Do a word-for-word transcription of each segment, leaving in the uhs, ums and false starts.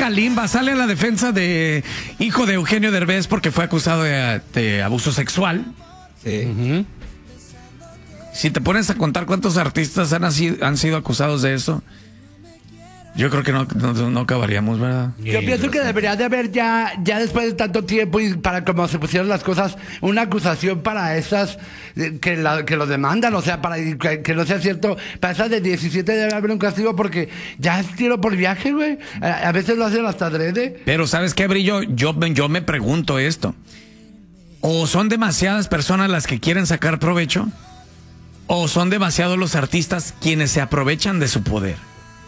Kalimba, sale a la defensa de hijo de Eugenio Derbez porque fue acusado de, de abuso sexual. Sí. Uh-huh. Si te pones a contar cuántos artistas han, así, han sido acusados de eso, yo creo que no, no, no acabaríamos, ¿verdad? Yo pienso que debería de haber ya, ya después de tanto tiempo y para como se pusieron las cosas, una acusación para esas que, la, que lo demandan, o sea, para que, que no sea cierto, para esas de diecisiete debe haber un castigo porque ya es tiro por viaje, güey. A, a veces lo hacen hasta adrede. Pero ¿sabes qué, Brillo? Yo, yo me pregunto esto. ¿O son demasiadas personas las que quieren sacar provecho? ¿O son demasiados los artistas quienes se aprovechan de su poder?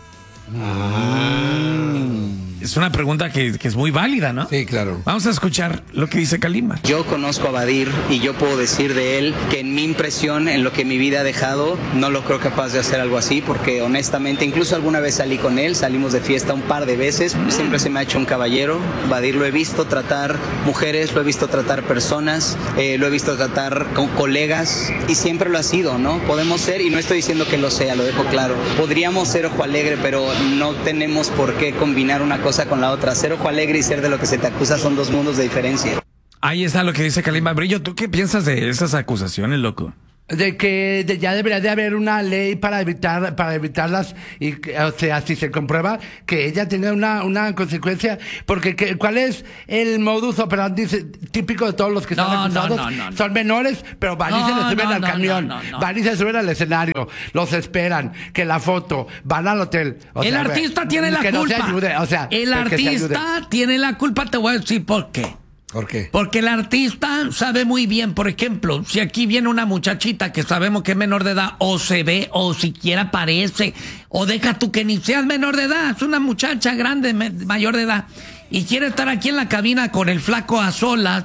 Ah. Es una pregunta que, que es muy válida, ¿no? Sí, claro. Vamos a escuchar lo que dice Kalimba. Yo conozco a Badir y yo puedo decir de él que en mi impresión, en lo que mi vida ha dejado, no lo creo capaz de hacer algo así, porque honestamente, incluso alguna vez salí con él, salimos de fiesta un par de veces, siempre se me ha hecho un caballero. Badir lo he visto tratar mujeres, lo he visto tratar personas, eh, lo he visto tratar con colegas y siempre lo ha sido, ¿no? Podemos ser, y no estoy diciendo que lo sea, lo dejo claro, podríamos ser ojo alegre, pero no tenemos por qué combinar una cosa con la otra. Ser ojo alegre y ser de lo que se te acusa son dos mundos de diferencia. Ahí está lo que dice Kalimba. Brillo, ¿tú qué piensas de esas acusaciones, loco? De que de, ya debería de haber una ley para evitar para evitarlas y que, o sea, si se comprueba que ella tiene una, una consecuencia, porque que, ¿cuál es el modus operandi típico de todos los que no, están acusados? No, no, no, Son menores, pero van y se les suben no, al no, camión, no, no, no. van y se suben al escenario, los esperan, que la foto, van al hotel. O el sea, artista ve, tiene la que culpa. No se ayude, o sea, el artista tiene la culpa, te voy a decir por qué. ¿Por qué? Porque el artista sabe muy bien, por ejemplo, si aquí viene una muchachita que sabemos que es menor de edad, o se ve, o siquiera parece, o deja tú que ni seas menor de edad, es una muchacha grande, mayor de edad, y quiere estar aquí en la cabina con el flaco a solas,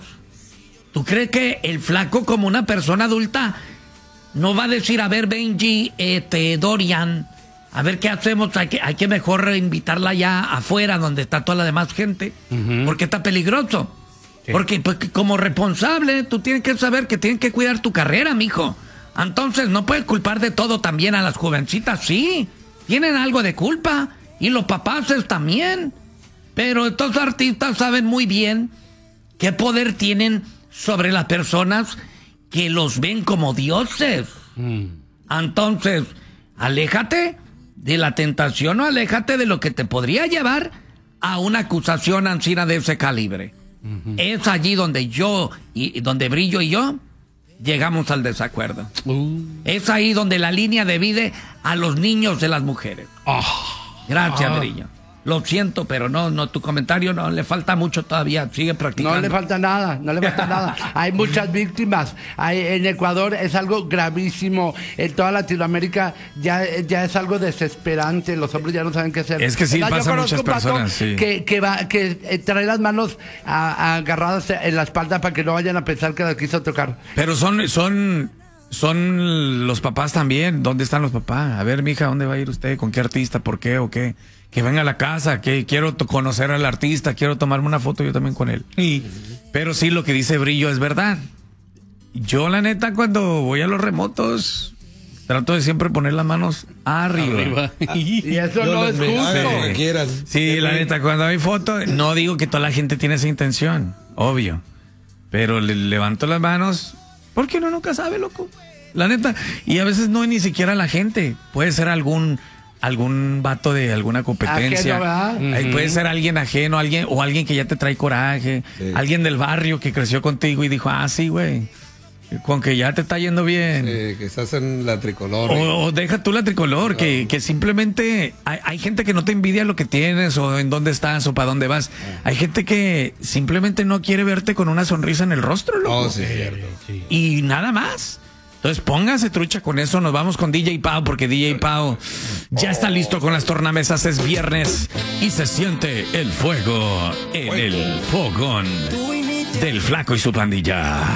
¿tú crees que el flaco, como una persona adulta, no va a decir, a ver, Benji, este, Dorian, a ver qué hacemos, hay que, hay que mejor invitarla ya afuera, donde está toda la demás gente, uh-huh. porque está peligroso? Sí. Porque, porque como responsable, tú tienes que saber que tienes que cuidar tu carrera, mijo. Entonces, no puedes culpar de todo también a las jovencitas. Sí, tienen algo de culpa. Y los papaces también. Pero estos artistas saben muy bien qué poder tienen sobre las personas que los ven como dioses. Mm. Entonces, aléjate de la tentación o aléjate de lo que te podría llevar a una acusación ancina de ese calibre. Uh-huh. Es allí donde yo y donde Brillo y yo llegamos al desacuerdo. Uh. Es ahí donde la línea divide a los niños de las mujeres. Oh. Gracias, oh. Brillo. Lo siento, pero no, no, tu comentario no le falta mucho todavía. Sigue practicando. No le falta nada, no le falta nada. Hay muchas víctimas. Hay, en Ecuador es algo gravísimo. En toda Latinoamérica ya, ya es algo desesperante. Los hombres ya no saben qué hacer. Es que sí, pasan muchas personas. Sí. Que, que, va, que eh, trae las manos a, a agarradas en la espalda para que no vayan a pensar que la quiso tocar. Pero son, son, son los papás también. ¿Dónde están los papás? A ver, mija, ¿dónde va a ir usted? ¿Con qué artista? ¿Por qué o qué? Que venga a la casa, que quiero conocer al artista, quiero tomarme una foto yo también con él. Y, pero sí, lo que dice Brillo es verdad. Yo, la neta, cuando voy a los remotos, trato de siempre poner las manos arriba. arriba. Y eso no, no es justo. Sí, quieras. Sí, la neta, cuando hay foto, no digo que toda la gente tiene esa intención, obvio. Pero le levanto las manos, porque uno nunca sabe, loco. La neta. Y a veces no es ni siquiera la gente. Puede ser algún... algún vato de alguna competencia. Ajeno, uh-huh. Puede ser alguien ajeno, alguien o alguien que ya te trae coraje, sí. Alguien del barrio que creció contigo y dijo, ah, sí, güey, con que ya te está yendo bien. Sí, que estás en la tricolor. O, o deja tú la tricolor, claro. que, que simplemente hay, hay gente que no te envidia lo que tienes o en dónde estás o para dónde vas. Uh-huh. Hay gente que simplemente no quiere verte con una sonrisa en el rostro, loco. Oh, sí, cierto. Sí. Y nada más. Entonces póngase trucha con eso, nos vamos con D J Pau porque D J Pau ya está listo con las tornamesas, es viernes y se siente el fuego en el fogón del Flaco y su pandilla.